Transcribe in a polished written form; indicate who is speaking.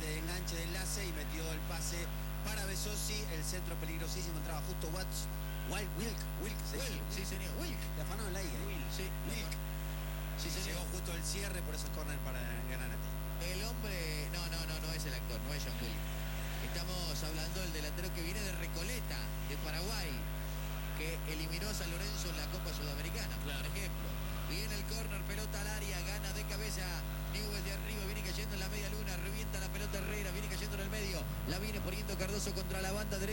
Speaker 1: de enganche de enlace y metió el pase para Besosi. El centro peligrosísimo, entraba justo Wilk,
Speaker 2: sí señor, Wilk.
Speaker 1: Le afanó el aire.
Speaker 2: Wilk.
Speaker 1: Sí, se llegó justo el cierre, por esos córner para Granate.
Speaker 2: El hombre, no es el actor, no es John Wilk. Estamos hablando del delantero que viene de Recoleta, de Paraguay, que eliminó a San Lorenzo en la Copa Sudamericana, por ejemplo. Viene el córner, pelota al área, gana de cabeza Newell's de arriba, viene cayendo en la media luna, revienta la pelota Herrera, viene cayendo en el medio, la viene poniendo Cardoso contra la banda derecha.